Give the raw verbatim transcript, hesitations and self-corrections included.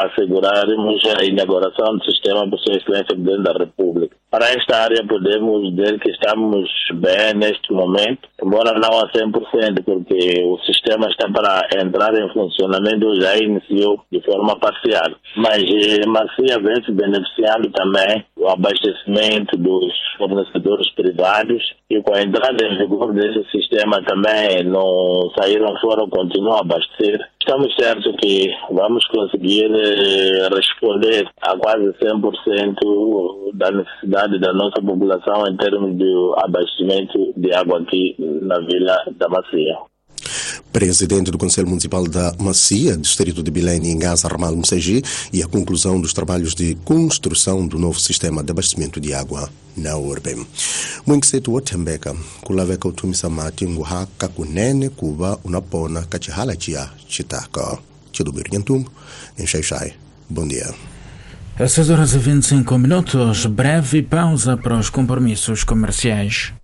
assegurarmos a inauguração do sistema por sua excelência Presidente da República. Para esta área podemos dizer que estamos bem neste momento, embora não a cem por cento, porque o sistema está para entrar em funcionamento, já iniciou de forma parcial. Mas eh, Macia vem se beneficiando também do abastecimento dos fornecedores privados e com a entrada em vigor desse sistema também não saíram fora, continuam a abastecer. Estamos certos que vamos conseguir eh, responder a quase cem por cento da necessidade da nossa população em termos de abastecimento de água aqui na Vila da Macia. Presidente do Conselho Municipal da Macia, Distrito de Belém, em Gaza, Ramal Msegi, e a conclusão dos trabalhos de construção do novo sistema de abastecimento de água na urbe. Mwingisetu wothembeka kulaveka uthumisa mati nguhaka kunene kuva unapona kachihala chia chitaka. Chidubir Nyantumbo, em Xai-Xai. Bom dia. Às seis horas e vinte e cinco minutos, breve pausa para os compromissos comerciais.